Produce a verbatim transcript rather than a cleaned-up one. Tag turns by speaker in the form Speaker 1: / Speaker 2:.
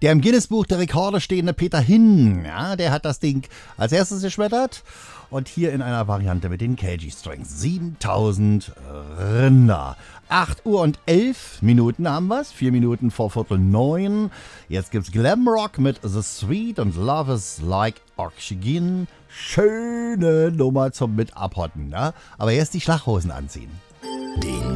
Speaker 1: Der im Guinness-Buch der Rekorde stehende Peter Hinn, ja, der hat das Ding als erstes geschmettert. Und hier in einer Variante mit den K G-Strings. siebentausend Rinder. acht Uhr und elf Minuten haben wir's. vier Minuten vor Viertel neun. Jetzt gibt's Glamrock mit The Sweet und Love is Like Oxygen. Schöne Nummer zum mit abhotten, ne? Aber erst die Schlaghosen anziehen.
Speaker 2: Den